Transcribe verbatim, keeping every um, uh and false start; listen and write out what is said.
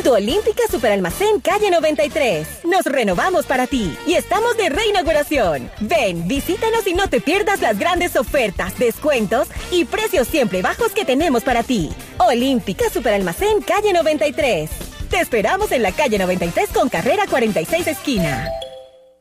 Tu Olímpica Superalmacén Calle noventa y tres. Nos renovamos para ti y estamos de reinauguración. Ven, visítanos y no te pierdas las grandes ofertas, descuentos y precios siempre bajos que tenemos para ti. Olímpica Superalmacén Calle noventa y tres. Te esperamos en la calle noventa y tres con carrera cuarenta y seis esquina.